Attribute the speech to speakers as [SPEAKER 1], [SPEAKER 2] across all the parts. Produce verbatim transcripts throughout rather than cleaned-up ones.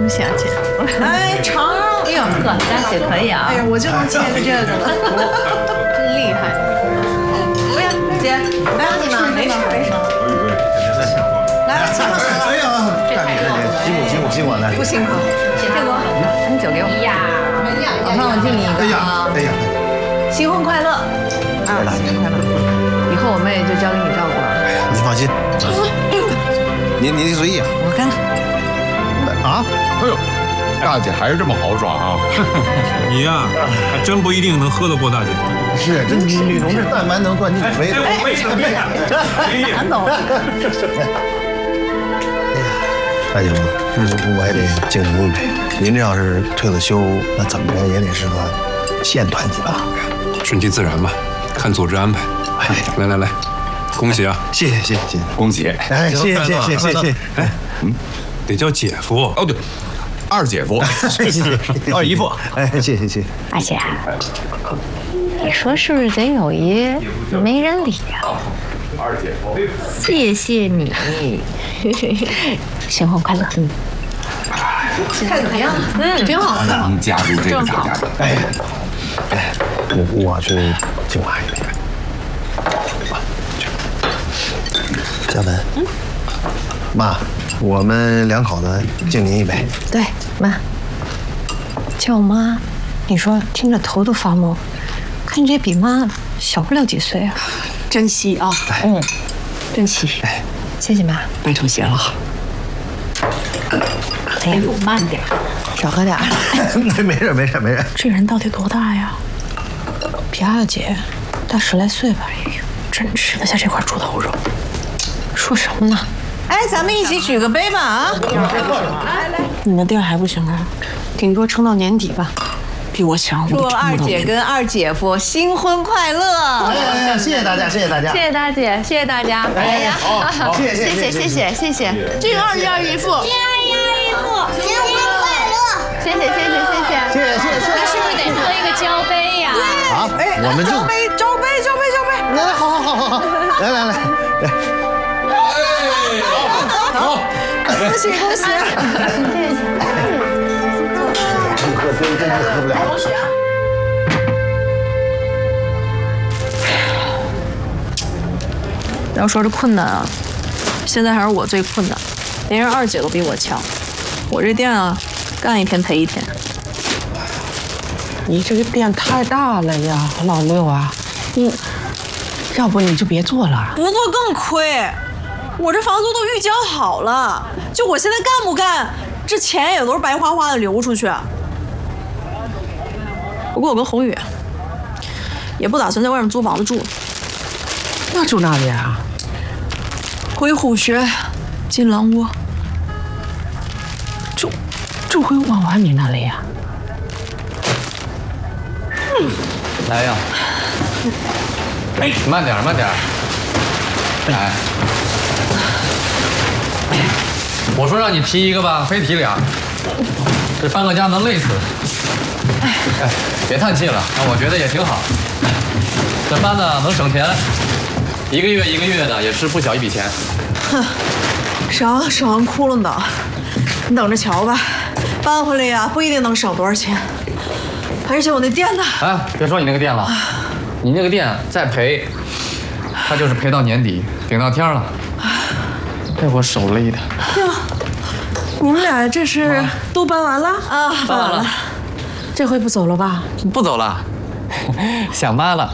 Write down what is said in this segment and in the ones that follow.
[SPEAKER 1] 东西啊，姐？
[SPEAKER 2] 哎，长。
[SPEAKER 1] 哎呦，呵，大姐可以啊。
[SPEAKER 2] 哎呀，我就能接着这个了，
[SPEAKER 1] 真厉害。
[SPEAKER 2] 不要，姐，来你们，没事没事。来，辛苦死了。
[SPEAKER 3] 哎呀，大姐大姐，辛苦辛苦辛苦了。
[SPEAKER 2] 不辛苦，
[SPEAKER 1] 姐这个，你酒给我。哎呀，老范，我敬你一个。
[SPEAKER 3] 哎呀，哎呀，
[SPEAKER 2] 新婚快乐！
[SPEAKER 3] 啊，新婚快乐！
[SPEAKER 1] 以后我妹就交给你照顾了。
[SPEAKER 3] 哎呀，你放心。您您随意啊。
[SPEAKER 2] 我看看。
[SPEAKER 3] 啊？
[SPEAKER 4] 哎呦，大姐还是这么豪爽啊！
[SPEAKER 5] 你呀，还真不一定能喝得过大姐。
[SPEAKER 3] 是，这女同志但凡能灌进水，
[SPEAKER 5] 哎，没事没事，
[SPEAKER 1] 拿走。
[SPEAKER 3] 哎呀，大姐夫，我也得敬您一杯。您这要是退了休，那怎么着也得是个县团级吧？
[SPEAKER 5] 顺其自然吧，看组织安排。哎，来来来，恭喜啊！
[SPEAKER 3] 谢谢谢谢谢谢，
[SPEAKER 4] 恭喜！
[SPEAKER 3] 哎，谢谢谢谢谢谢。
[SPEAKER 5] 哎，嗯，得叫姐夫。
[SPEAKER 4] 哦对，二姐夫，
[SPEAKER 3] 谢谢
[SPEAKER 5] 二姨夫。
[SPEAKER 3] 哎，谢谢谢谢。
[SPEAKER 1] 二姐，你说是不是得有一没人理啊？
[SPEAKER 4] 二姐夫，
[SPEAKER 1] 谢谢你，新婚快乐。嗯，
[SPEAKER 2] 看怎么样？嗯，挺好的。
[SPEAKER 4] 能加入这个大家庭。
[SPEAKER 3] 哎哎，我我去敬妈一杯。小文，嗯，妈，我们两口子敬您一杯。
[SPEAKER 1] 对，妈，叫妈，你说听着头都发懵，看你这比妈小不了几岁啊。
[SPEAKER 2] 珍惜啊！
[SPEAKER 1] 嗯，珍惜。
[SPEAKER 3] 哎，
[SPEAKER 1] 谢谢妈，
[SPEAKER 2] 白头偕老。
[SPEAKER 1] 哎呀，慢点，少喝点。
[SPEAKER 3] 没没事没事没事。
[SPEAKER 1] 这人到底多大呀？比阿姐大十来岁吧。哎呦，真吃得下这块猪头肉。说什么呢？
[SPEAKER 2] 哎，咱们一起举个杯吧啊！
[SPEAKER 6] 来来，你们店还不行啊，顶多撑到年底吧。比我强，
[SPEAKER 2] 祝二姐跟二姐夫新婚快乐！
[SPEAKER 3] 哎呀，谢谢大家，谢谢大家，
[SPEAKER 1] 谢谢大姐，谢谢大家。
[SPEAKER 3] 哎呀，好，谢谢谢谢
[SPEAKER 1] 谢谢谢谢。
[SPEAKER 6] 敬二姨二姨夫，
[SPEAKER 7] 敬二姨二姨夫，新婚快乐！
[SPEAKER 1] 谢谢谢谢谢谢
[SPEAKER 3] 谢谢谢谢。
[SPEAKER 1] 那是不是得喝一个交杯呀？
[SPEAKER 3] 啊，
[SPEAKER 2] 哎，
[SPEAKER 3] 我们就
[SPEAKER 2] 招杯招杯招杯招杯！
[SPEAKER 3] 来来，好好好好好，来来来来。
[SPEAKER 2] 好，恭喜恭喜！
[SPEAKER 3] 喝真真是喝不了。
[SPEAKER 2] 恭喜啊！
[SPEAKER 6] 要说这困难啊，现在还是我最困难，连人二姐都比我强。我这店啊，干一天赔一天。
[SPEAKER 8] 你这个店太大了呀，老六啊，你要不你就别做了。
[SPEAKER 6] 不做更亏，我这房租都预交好了，就我现在干不干，这钱也都是白花花的流出去。不过我跟宏宇也不打算在外面租房子住。
[SPEAKER 8] 那住哪里啊？
[SPEAKER 6] 回虎穴，金狼窝。
[SPEAKER 8] 住住回往外面那里呀？
[SPEAKER 6] 嗯，
[SPEAKER 9] 来呀！哎，慢点，慢点。哎，我说让你提一个吧，非提俩，这搬个家能累死。哎，别叹气了，我觉得也挺好。这搬呢能省钱，一个月一个月的也是不小一笔钱。
[SPEAKER 6] 哼，省省完窟窿的，你等着瞧吧。搬回来呀，不一定能省多少钱。而且我那店呢？
[SPEAKER 9] 哎，别说你那个店了，你那个店再赔，他就是赔到年底，顶到天了。被我手累的。
[SPEAKER 6] 哟，你们俩这是都搬完了啊？
[SPEAKER 9] 搬完了。
[SPEAKER 6] 这回不走了吧？
[SPEAKER 9] 不走了，想妈了。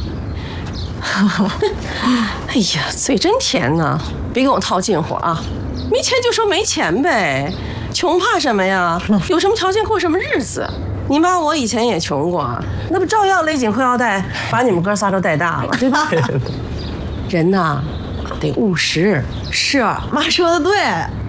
[SPEAKER 8] 哎呀，嘴真甜呢！别跟我套近乎啊！没钱就说没钱呗，穷怕什么呀？有什么条件过什么日子。你妈我以前也穷过，那不照样勒紧裤腰带，把你们哥仨都带大了，对吧？人呐，得务实。
[SPEAKER 6] 是，妈说的对。